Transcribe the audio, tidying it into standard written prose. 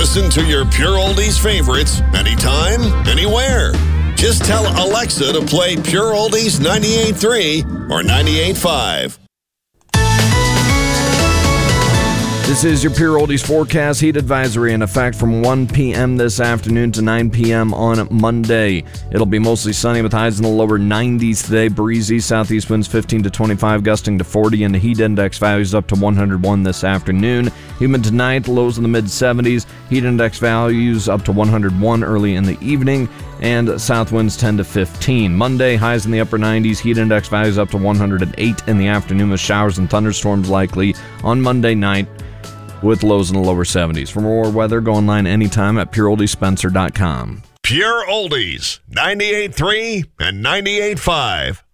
Listen to your Pure Oldies favorites anytime, anywhere. Just tell Alexa to play Pure Oldies 98.3 or 98.5. This is your Pure Oldies forecast. Heat advisory in effect from 1 p.m. this afternoon to 9 p.m. on Monday. It'll be mostly sunny with highs in the lower 90s today. Breezy southeast winds 15 to 25, gusting to 40, and the heat index values up to 101 this afternoon. Humid tonight, lows in the mid-70s. Heat index values up to 101 early in the evening, and south winds 10 to 15. Monday, highs in the upper 90s. Heat index values up to 108 in the afternoon with showers and thunderstorms likely on Monday night, with lows in the lower 70s. For more weather, go online anytime at pureoldiespencer.com. Pure Oldies 98.3 and 98.5.